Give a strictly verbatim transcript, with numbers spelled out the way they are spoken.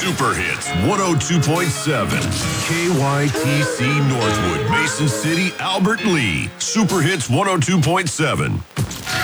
Super Hits one oh two point seven. K Y T C Northwood, Mason City, Albert Lee. Super Hits one oh two point seven.